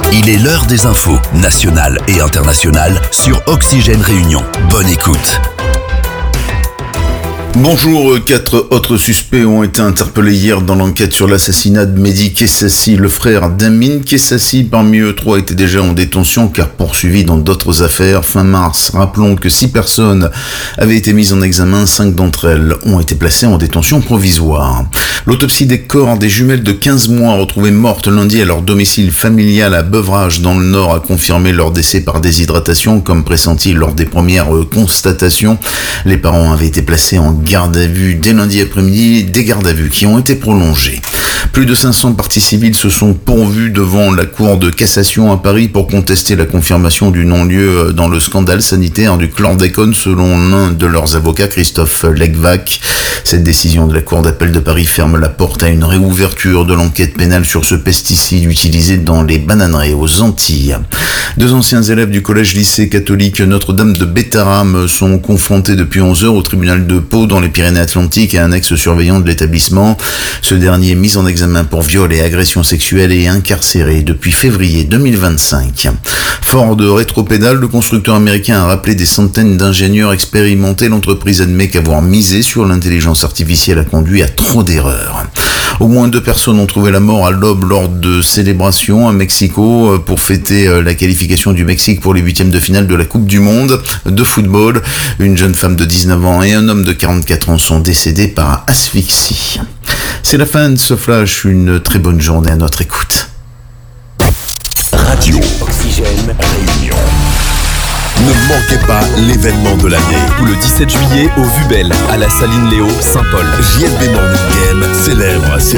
Il est l'heure des infos, nationales et internationales, sur Oxygène Réunion. Bonne écoute. Bonjour, 4 autres suspects ont été interpellés hier dans l'enquête sur l'assassinat de Mehdi Kessassi, le frère d'Amin Kessassi. Parmi eux, 3 étaient déjà en détention car poursuivis dans d'autres affaires. Fin mars, rappelons que 6 personnes avaient été mises en examen, 5 d'entre elles ont été placées en détention provisoire. L'autopsie des corps des jumelles de 15 mois retrouvées mortes lundi à leur domicile familial à Beuvrages dans le Nord a confirmé leur décès par déshydratation comme pressenti lors des premières constatations. Les parents avaient été placés en garde à vue dès lundi après-midi, des gardes à vue qui ont été prolongées. Plus de 500 parties civiles se sont pourvues devant la Cour de cassation à Paris pour contester la confirmation du non-lieu dans le scandale sanitaire du chlordécone selon l'un de leurs avocats, Christophe Legvac. Cette décision de la Cour d'appel de Paris ferme la porte à une réouverture de l'enquête pénale sur ce pesticide utilisé dans les bananeraies aux Antilles. 2 anciens élèves du collège-lycée catholique Notre-Dame de Bétarame sont confrontés depuis 11 heures au tribunal de Pau dans les Pyrénées-Atlantiques à un ex-surveillant de l'établissement. Ce dernier, mis en examen pour viol et agression sexuelle, est incarcéré depuis février 2025. Fort de rétropédale, le constructeur américain a rappelé des centaines d'ingénieurs expérimentés. L'entreprise admet qu'avoir misé sur l'intelligence artificielle a conduit à trop d'erreurs. Au moins 2 personnes ont trouvé la mort à l'aube lors de célébrations à Mexico pour fêter la qualification du Mexique pour les 8e de finale de la Coupe du Monde de football. Une jeune femme de 19 ans et un homme de 44 ans sont décédés par asphyxie. C'est la fin de ce flash, une très bonne journée à notre écoute. Radio Oxygène Réunion. Ne manquez pas l'événement de l'année. Le 17 juillet au Vubel, à la Saline Léo, Saint-Paul. JLB Morning Game célèbre ses